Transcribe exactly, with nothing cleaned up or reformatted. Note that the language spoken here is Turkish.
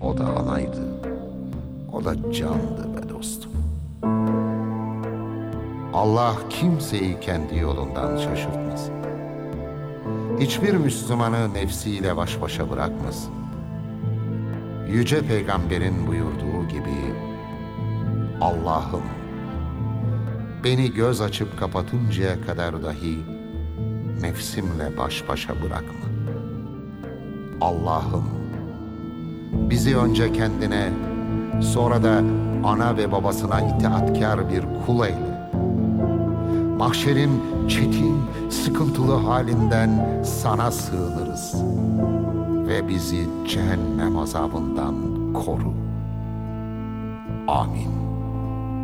O da anaydı, o da candı be dostum. Allah kimseyi kendi yolundan şaşırtmasın. Hiçbir Müslümanı nefsiyle baş başa bırakmasın. Yüce Peygamber'in buyurduğu gibi, Allah'ım beni göz açıp kapatıncaya kadar dahi nefsimle baş başa bırakma. Allah'ım bizi önce kendine, sonra da ana ve babasına itaatkar bir kul eyle. Mahşerin çetin, sıkıntılı halinden sana sığınırız ve bizi cehennem azabından koru. Amin.